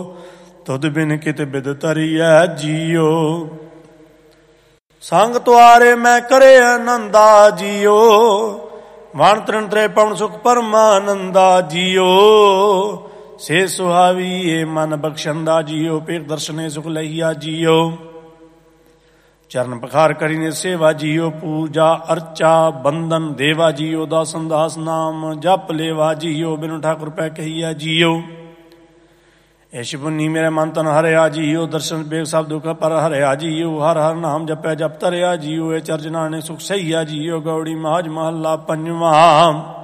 ਤੁਧ ਬਿਨ ਕਿਤ ਬਿਦ ਤਰੀਐ ਜੀਓ। ਸੰਗ ਤੁਆਰੇ ਮੈਂ ਕਰੇ ਆਨੰਦਾ ਜੀਓ। ਵਣ ਤ੍ਰਿਣ ਤ੍ਰੇ ਪਵਨ ਸੁਖ ਪਰਮਾਨੰਦਾ ਜੀਓ। ਸੇ ਸੁਹਾਵੀ ਏ ਮਨ ਬਖਸ਼ੰਦਾ ਜੀਓ। ਪੇਖ ਦਰਸ਼ਨੇ ਸੁਖ ਲਈਆ ਜੀਓ। ਚਰਨ ਪਖਾਰ ਕਰੀਨੇ ਸੇਵਾ ਜੀਓ। ਪੂਜਾ ਅਰਚਾ ਬੰਦਨ ਦੇਵਾ ਜੀਓ। ਦਾਸਨ ਦਾਸ ਨਾਮ ਜਪ ਲੇਵਾ ਜੀਓ। ਬਿਨੁ ਠਾਕੁਰ ਪੈ ਕਹੀਆ ਜੀਓ। ਇਸ਼ ਪੁੰਨੀ ਮੇਰੇ ਮਨ ਤਨ ਹਰਿਆ ਜੀਓ। ਦਰਸ਼ਨ ਬੇਗ ਸਭ ਦੁਖ ਪਰ ਹਰਿਆ ਜੀਓ। ਹਰ ਹਰ ਨਾਮ ਜਪਿਆ ਜਪ ਤਰਿਆ ਜੀਓ। ਇਹ ਚਰਜ ਨਾਣੇ ਸੁਖ ਸਹੀਆ ਜੀਓ। ਗੌੜੀ ਮਾਝ ਮਹੱਲਾ ਪੰਜਵਾਂ।